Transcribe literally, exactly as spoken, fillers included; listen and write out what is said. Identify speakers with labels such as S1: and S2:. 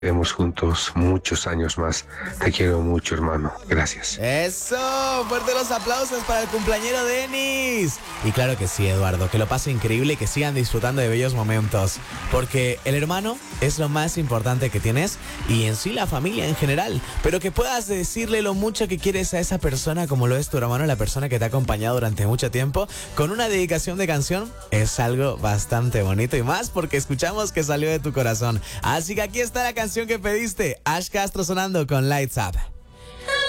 S1: Estaremos juntos muchos años más. Te quiero mucho, hermano. Gracias.
S2: ¡Eso! ¡Fuerte los aplausos para el cumpleañero Denis! Y claro que sí, Eduardo, que lo pase increíble y que sigan disfrutando de bellos momentos. Porque el hermano es lo más importante que tienes y en sí la familia en general. Pero que puedas decirle lo mucho que quieres a esa persona como lo es tu hermano, la persona que te ha acompañado durante mucho tiempo, con una dedicación de canción, es algo bastante bonito y más porque escuchamos que salió de tu corazón. Así que aquí está la canción que pediste, Ash Castro sonando con Lights Up.